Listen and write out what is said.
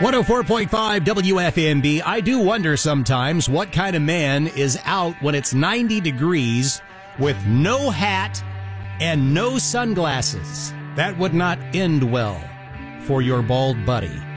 104.5 WFMB. I do wonder sometimes what kind of man is out when it's 90 degrees with no hat and no sunglasses. That would not end well for your bald buddy.